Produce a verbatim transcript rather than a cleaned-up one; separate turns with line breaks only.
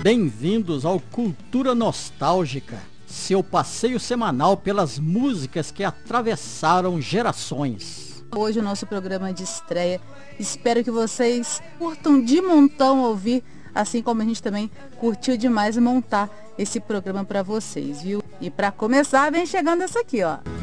Bem-vindos ao Cultura Nostálgica, seu passeio semanal pelas músicas que atravessaram gerações.
Hoje o nosso programa de estreia, espero que vocês curtam de montão ouvir, assim como a gente também curtiu demais montar esse programa para vocês, viu? E para começar, vem chegando essa aqui, ó.